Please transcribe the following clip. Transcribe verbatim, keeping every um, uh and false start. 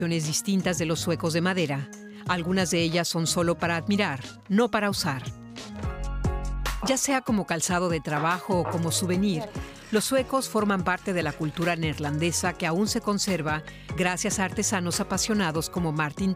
distintas de los suecos de madera. Algunas de ellas son solo para admirar, no para usar. Ya sea como calzado de trabajo o como souvenir, los suecos forman parte de la cultura neerlandesa que aún se conserva gracias a artesanos apasionados como Martin